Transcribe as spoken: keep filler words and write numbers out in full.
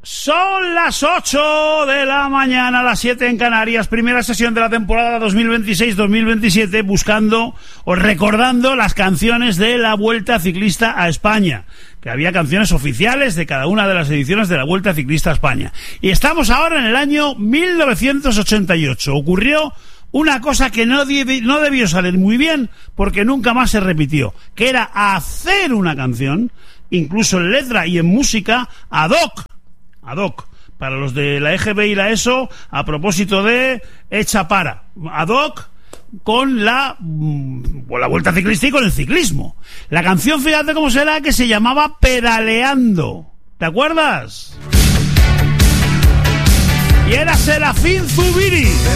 Son las ocho de la mañana, las siete en Canarias, primera sesión de la temporada dos mil veintiséis dos mil veintisiete, buscando o recordando las canciones de la Vuelta Ciclista a España, que había canciones oficiales de cada una de las ediciones de la Vuelta Ciclista a España. Y estamos ahora en el año mil novecientos ochenta y ocho. Ocurrió una cosa que no, debi- no debió salir muy bien, porque nunca más se repitió, que era hacer una canción, incluso en letra y en música, ad hoc, ad hoc, para los de la E G B y la ESO, a propósito de hecha para, ad hoc, con la, con la Vuelta Ciclista y con el ciclismo. La canción, fíjate cómo será, que se llamaba Pedaleando. ¿Te acuerdas? Y era Serafín Zubiri.